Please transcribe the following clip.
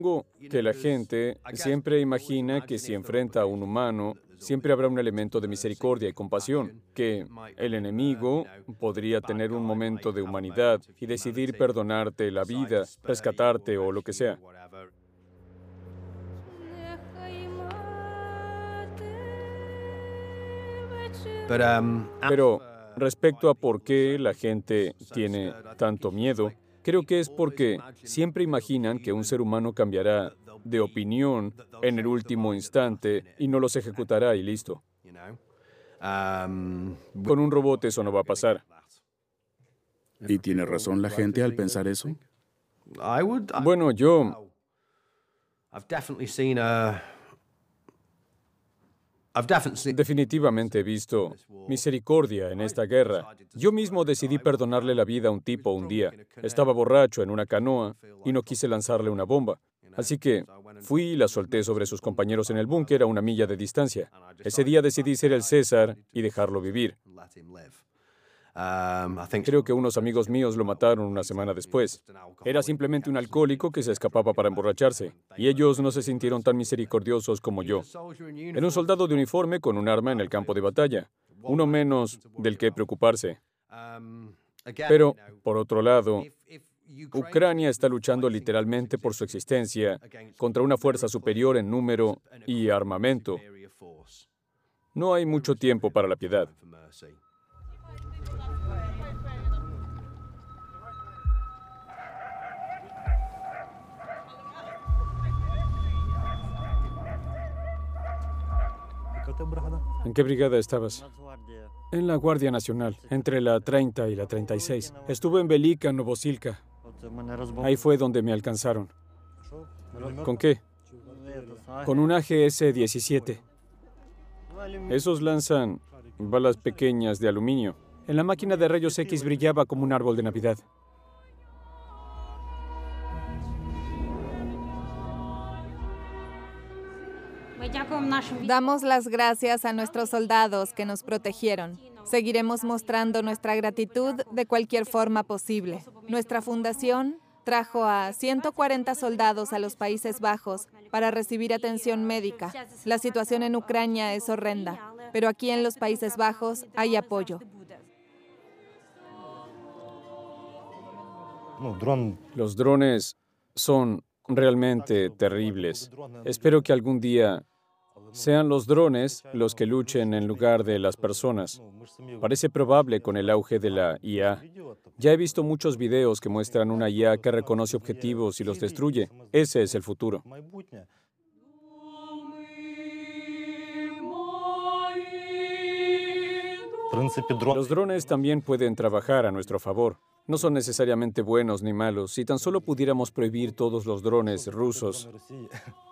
Supongo que la gente siempre imagina que si enfrenta a un humano, siempre habrá un elemento de misericordia y compasión, que el enemigo podría tener un momento de humanidad y decidir perdonarte la vida, rescatarte o lo que sea. Pero respecto a por qué la gente tiene tanto miedo, creo que es porque siempre imaginan que un ser humano cambiará de opinión en el último instante y no los ejecutará y listo. Con un robot eso no va a pasar. ¿Y tiene razón la gente al pensar eso? Bueno, yo definitivamente he visto misericordia en esta guerra. Yo mismo decidí perdonarle la vida a un tipo un día. Estaba borracho en una canoa y no quise lanzarle una bomba. Así que fui y la solté sobre sus compañeros en el búnker a una milla de distancia. Ese día decidí ser el César y dejarlo vivir. Creo que unos amigos míos lo mataron una semana después. Era simplemente un alcohólico que se escapaba para emborracharse, y ellos no se sintieron tan misericordiosos como yo. Era un soldado de uniforme con un arma en el campo de batalla, uno menos del que preocuparse. Pero, por otro lado, Ucrania está luchando literalmente por su existencia contra una fuerza superior en número y armamento. No hay mucho tiempo para la piedad. ¿En qué brigada estabas? En la Guardia Nacional, entre la 30 y la 36. Estuve en Velika, Novosilka. Ahí fue donde me alcanzaron. ¿Con qué? Con un AGS-17. Esos lanzan balas pequeñas de aluminio. En la máquina de rayos X brillaba como un árbol de Navidad. Damos las gracias a nuestros soldados que nos protegieron. Seguiremos mostrando nuestra gratitud de cualquier forma posible. Nuestra fundación trajo a 140 soldados a los Países Bajos para recibir atención médica. La situación en Ucrania es horrenda, pero aquí en los Países Bajos hay apoyo. Los drones son realmente terribles. Espero que algún día sean los drones los que luchen en lugar de las personas. Parece probable con el auge de la IA. Ya he visto muchos videos que muestran una IA que reconoce objetivos y los destruye. Ese es el futuro. Los drones también pueden trabajar a nuestro favor. No son necesariamente buenos ni malos. Si tan solo pudiéramos prohibir todos los drones rusos.